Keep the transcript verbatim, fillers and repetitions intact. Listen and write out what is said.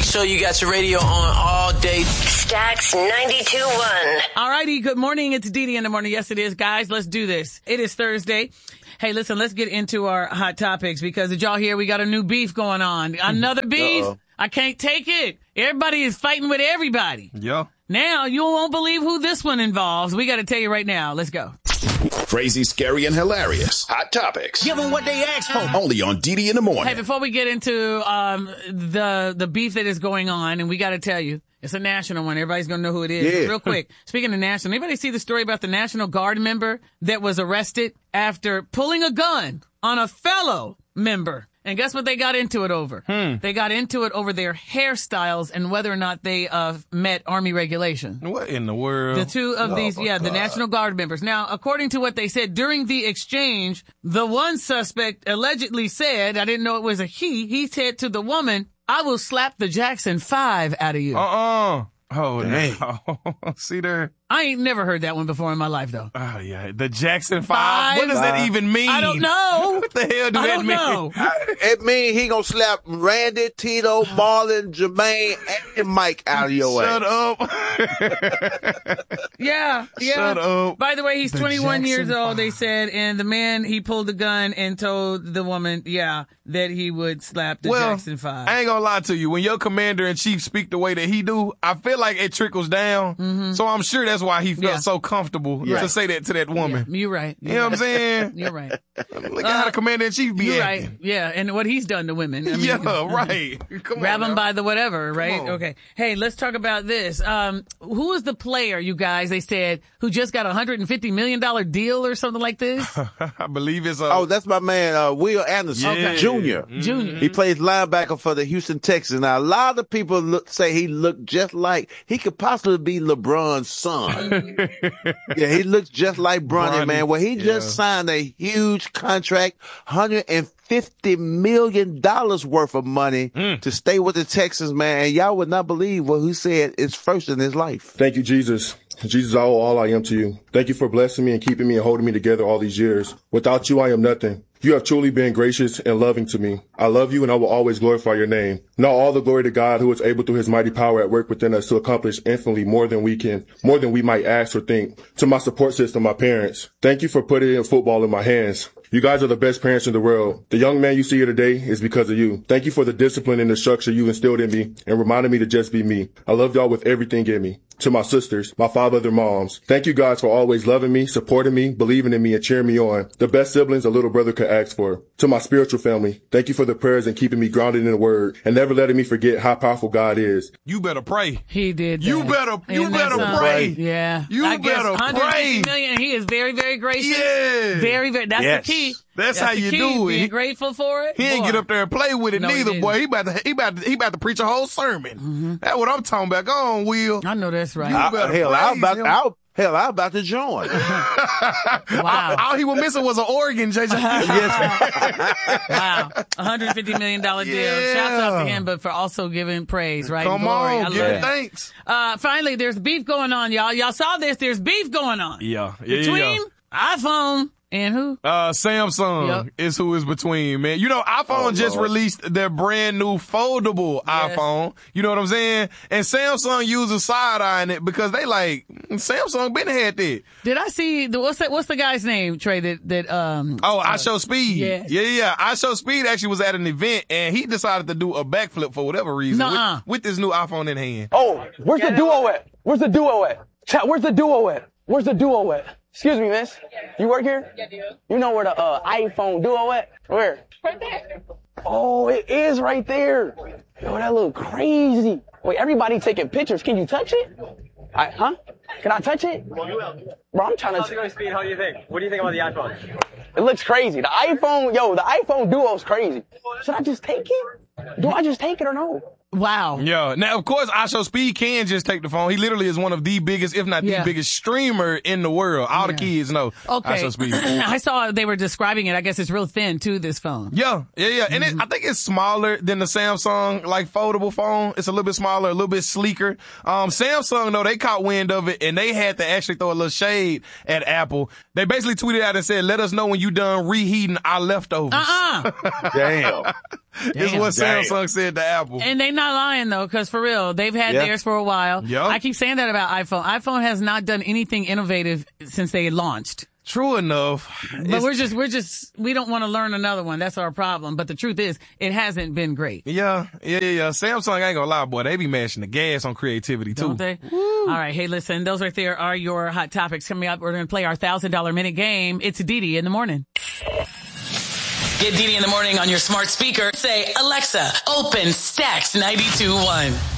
sure you got your radio on all day. Stax ninety-two point one. All righty. Good morning. It's Dee Dee in the morning. Yes, it is. Guys, let's do this. It is Thursday. Hey, listen, let's get into our hot topics because did y'all hear we got a new beef going on? Another beef? Uh-oh. I can't take it. Everybody is fighting with everybody. Yeah. Now, you won't believe who this one involves. We got to tell you right now. Let's go. Crazy, scary, and hilarious. Hot topics. Give them what they asked for. Only on D D in the morning. Hey, before we get into um the the beef that is going on, and we got to tell you, it's a national one. Everybody's going to know who it is. Yeah. Real quick, speaking of national, anybody see the story about the National Guard member that was arrested after pulling a gun on a fellow member? And guess what they got into it over? Hmm. They got into it over their hairstyles and whether or not they uh met Army regulation. What in the world? The two of Oh, these, my yeah, the God. National Guard members. Now, according to what they said, during the exchange, the one suspect allegedly said, I didn't know it was a he, he said to the woman, I will slap the Jackson five out of you. Uh-uh. Oh, Dang. no. See there? I ain't never heard that one before in my life, though. Oh, yeah. The Jackson Five. Five. What does that Five. even mean? I don't know. What the hell do I that don't mean? know. It mean he gonna slap Randy, Tito, Marlon, Jermaine, and Mike out of your Shut way. up. Yeah, yeah. Shut up. By the way, he's The twenty-one years Jackson old, they Five. said, and the man, he pulled the gun and told the woman, yeah, that he would slap the Well, Jackson Five. I ain't gonna lie to you. When your commander-in-chief speak the way that he do, I feel like it trickles down. So I'm sure that's why he felt Yeah. so comfortable Yeah. to say that to that woman. You're right. You know what I'm saying? You're right. Look at how the commander-in-chief be You're acting. right. Yeah, and what he's done to women. I mean, Yeah, right. Come grab on them now. by the whatever, right? on. Okay. Hey, let's talk about this. Um, who is the player, you guys, they said, who just got a one hundred fifty million dollars deal or something like this? I believe it's uh, Oh, that's my man, uh, Will Anderson Yeah. Junior Junior. He plays linebacker for the Houston Texans. Now, a lot of people look, say he looked just like, he could possibly be LeBron's son. Yeah, he looks just like Bronny, Bronny, man. Well, he yeah. just signed a huge contract, one hundred fifty million dollars worth of money Mm. to stay with the Texans, man. And y'all would not believe what he said is first in his life. Thank you, Jesus. Jesus, I owe all I am to you. Thank you for blessing me and keeping me and holding me together all these years. Without you, I am nothing. You have truly been gracious and loving to me. I love you and I will always glorify your name. Now all the glory to God who is able through his mighty power at work within us to accomplish infinitely more than we can, more than we might ask or think. To my support system, my parents, thank you for putting in football in my hands. You guys are the best parents in the world. The young man you see here today is because of you. Thank you for the discipline and the structure you instilled in me and reminded me to just be me. I love y'all with everything in me. To my sisters, my five other moms, thank you guys for always loving me, supporting me, believing in me, and cheering me on. The best siblings a little brother could ask for. To my spiritual family, thank you for the prayers and keeping me grounded in the word and never letting me forget how powerful God is. you better pray. He did that. You better, you Isn't that better something? pray. Yeah. You I guess better one hundred fifty pray. million, he is very, very gracious. Yeah. Very, very, that's Yes. the key. That's how the you key, do it. Being He- grateful for it. He ain't Boy. get up there and play with it No, he neither, didn't. boy. He about to, he about to, he about to preach a whole sermon. That's what I'm talking about. Go on, Will. I know that's right. You I, better hell, I was praise about, him. I, was- hell, I was about to join. Wow. All he was missing was an organ, J J. Wow. one hundred fifty million dollars deal. Yeah. Shouts out to him, but for also giving praise, right? Come Glory. I on, love give it that. thanks. Uh, finally, there's beef going on, y'all. Y'all saw this. There's beef going on. Yeah, yeah, Between iPhone and who? Uh, Samsung Yep. is who is between, man. You know, iPhone Oh, just Lord. released their brand new foldable Yes. iPhone. You know what I'm saying? And Samsung uses side-eyeing it because they like, Samsung been had that. Did I see the what's that? What's the guy's name? Trey that that um. Oh, I Show Speed. yes. Yeah, yeah. I Show Speed actually was at an event and he decided to do a backflip for whatever reason Nuh-uh. with, with this new iPhone in hand. Oh, where's the duo at? Where's the duo at? Chat, where's the duo at? Where's the duo at? Excuse me, miss. You work here? Yeah, do. You know where the uh, iPhone duo at? Where? Right there. Oh, it is right there. Yo, that look crazy. Wait, everybody taking pictures. Can you touch it? I, huh? Can I touch it? Bro, I'm trying How's it to. going, Speed? How do you think? What do you think about the iPhone? It looks crazy. The iPhone, yo, the iPhone duo's crazy. Should I just take it? Do I just take it or no? Wow. Yeah. Now, of course, I Show Speed can just take the phone. He literally is one of the biggest, if not the Yeah. biggest streamer in the world. All the Yeah. kids know I Okay. Show Speed. I saw they were describing it. I guess it's real thin too, this phone. Yeah, yeah, yeah. And Mm-hmm. it, I think it's smaller than the Samsung, like, foldable phone. It's a little bit smaller, a little bit sleeker. Um, Samsung, though, they caught wind of it and they had to actually throw a little shade at Apple. They basically tweeted out and said, let us know when you done reheating our leftovers. Uh-uh. Damn. It's what Damn. Samsung said to Apple. And they not lying though, because for real, they've had Yeah. theirs for a while. Yep. I keep saying that about iPhone. iPhone has not done anything innovative since they launched. True enough. But It's- we're just, we're just, we don't want to learn another one. That's our problem. But the truth is, it hasn't been great. Yeah, yeah, yeah, yeah. Samsung, I ain't gonna lie, boy, they be mashing the gas on creativity too. Don't they? All right. Hey, listen, those right there are your hot topics. Coming up, we're going to play our one thousand dollars minute game. It's Didi in the morning. Get Didi in the morning on your smart speaker. Say, Alexa, open Stacks ninety-two point one.